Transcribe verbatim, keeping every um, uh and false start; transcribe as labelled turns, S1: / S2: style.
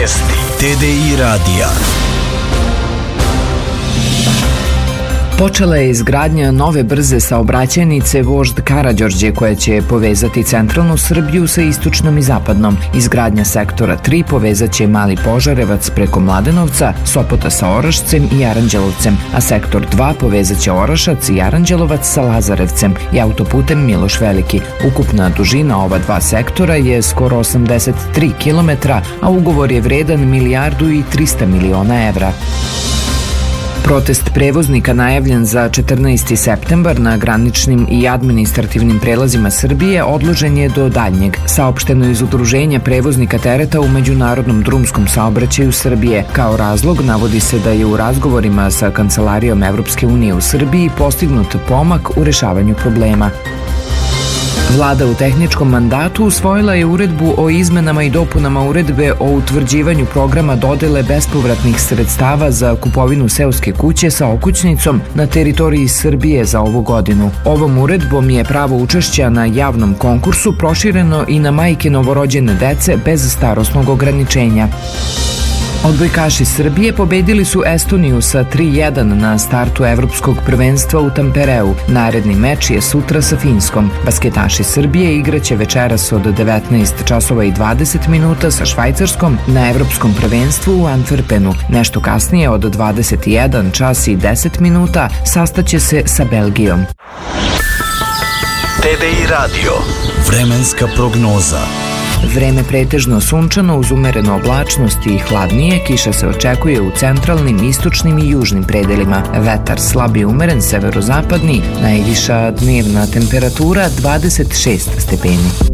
S1: Vesti T D I radija. Počela je izgradnja nove brze saobraćajnice Vožd Karađorđe koja će povezati centralnu Srbiju sa istočnom i zapadnom. Izgradnja sektora tri povezaće Mali Požarevac preko Mladenovca, Sopota sa Orašcem i Aranđelovcem, a sektor dva povezaće Orašac i Aranđelovac sa Lazarevcem i autoputem Miloš Veliki. Ukupna dužina ova dva sektora je skoro osamdeset tri kilometra, a ugovor je vredan milijardu i trista miliona evra. Protest prevoznika najavljen za četrnaesti septembar na graničnim i administrativnim prelazima Srbije odložen je do daljnjeg, saopšteno iz Udruženja prevoznika tereta u međunarodnom drumskom saobraćaju Srbije. Kao razlog navodi se da je u razgovorima sa Kancelarijom Evropske unije u Srbiji postignut pomak u rešavanju problema. Vlada u tehničkom mandatu usvojila je uredbu o izmenama i dopunama uredbe o utvrđivanju programa dodele bespovratnih sredstava za kupovinu seoske kuće sa okućnicom na teritoriji Srbije za ovu godinu. Ovom uredbom je pravo učešća na javnom konkursu prošireno i na majke novorođene dece bez starosnog ograničenja. Odbojkaši Srbije pobedili su Estoniju sa tri jedan na startu evropskog prvenstva u Tampereu. Naredni meč je sutra sa Finskom. Basketaši Srbije igraće večeras od devetnaest časova i dvadeset minuta sa Švajcarskom na evropskom prvenstvu u Antwerpenu. Nešto kasnije od dvadeset jedan čas i deset minuta sastaće se sa Belgijom.
S2: T D I radio. Vremenska prognoza.
S1: Vreme pretežno sunčano uz umerenu oblačnost i hladnije, kiša se očekuje u centralnim, istočnim i južnim predelima. Vetar slab i umeren severozapadni, najviša dnevna temperatura dvadeset šest stepeni.